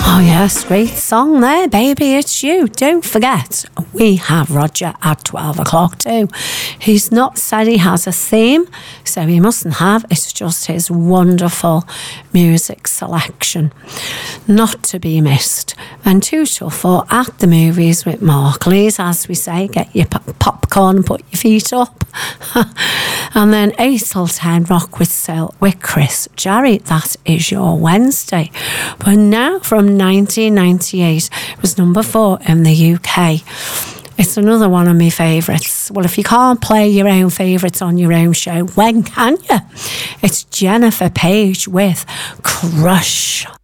Oh yes, great song there, Baby It's You. Don't forget, we have Roger at 12 o'clock too. He's not said he has a theme, so he mustn't have. It's just his wonderful music selection. Not to be missed. And 2 till 4 at the movies with Mark Lees, as we say, get your popcorn and put your feet up. And then 8 till 10, Rock with Sil with Chris Jarry. That is your Wednesday. But now from 1998, it was number 4 in the UK. It's another one of my favourites. Well, if you can't play your own favourites on your own show, when can you? It's Jennifer Page with Crush.